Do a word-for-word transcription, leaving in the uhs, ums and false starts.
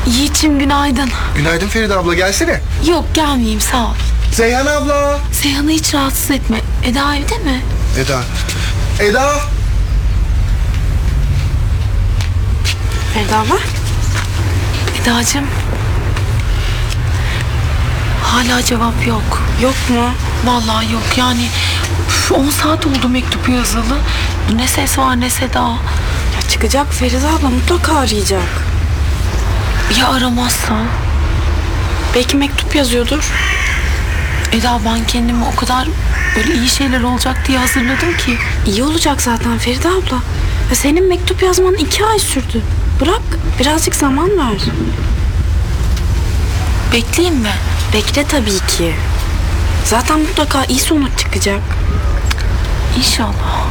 Yiğit'ciğim günaydın. Günaydın Feride abla, gelsene. Yok gelmeyeyim sağ ol. Zeyhan abla. Seyhan'ı hiç rahatsız etme. Eda evde mi? Eda. Eda. Feride abla. Eda'cığım. Hala cevap yok. Yok mu? Vallahi yok yani. on saat oldu mektup yazılı. Ne ses var ne seda. Ya çıkacak Feride abla, mutlaka arayacak. Ya aramazsa? Belki mektup yazıyordur. Eda ben kendimi o kadar böyle iyi şeyler olacak diye hazırladım ki. İyi olacak zaten Feride abla. Ya senin mektup yazman iki ay sürdü. Bırak, birazcık zaman ver. Bekleyeyim mi? Bekle tabii ki. Zaten mutlaka iyi sonuç çıkacak. İnşallah.